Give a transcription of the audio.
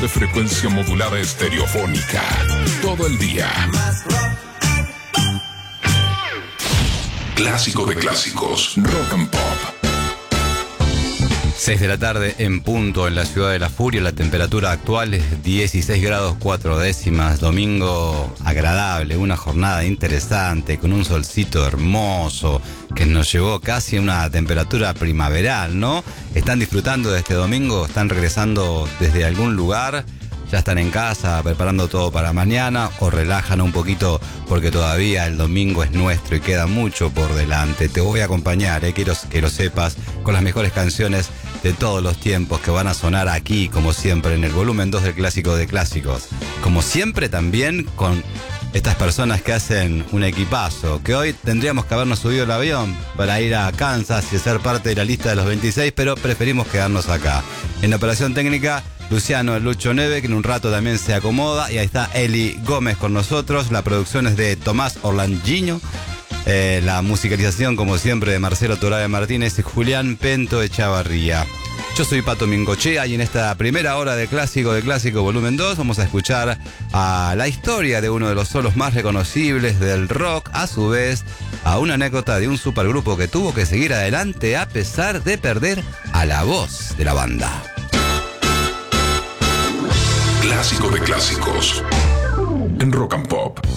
de frecuencia modulada estereofónica. Todo el día. Clásico de clásicos. Rock and Pop. 6 de la tarde en punto en la ciudad de La Furia. La temperatura actual es 16 grados 4 décimas. Domingo agradable, una jornada interesante con un solcito hermoso que nos llevó casi a una temperatura primaveral, ¿no? ¿Están disfrutando de este domingo? ¿Están regresando desde algún lugar? ¿Ya están en casa preparando todo para mañana? ¿O relajan un poquito porque todavía el domingo es nuestro y queda mucho por delante? Te voy a acompañar, quiero que lo sepas, con las mejores canciones de todos los tiempos que van a sonar aquí, como siempre, en el volumen 2 del Clásico de Clásicos. Como siempre también con estas personas que hacen un equipazo, que hoy tendríamos que habernos subido el avión para ir a Kansas y ser parte de la lista de los 26, pero preferimos quedarnos acá. En la operación técnica, Luciano el Lucho Neve, que en un rato también se acomoda, y ahí está Eli Gómez con nosotros. La producción es de Tomás Orlangiño, la musicalización, como siempre, de Marcelo Torabe Martínez y Julián Pento Echavarría. Yo soy Pato Mingochea y en esta primera hora de Clásico volumen 2 vamos a escuchar a la historia de uno de los solos más reconocibles del rock, a su vez a una anécdota de un supergrupo que tuvo que seguir adelante a pesar de perder a la voz de la banda. Clásico de clásicos en Rock and Pop.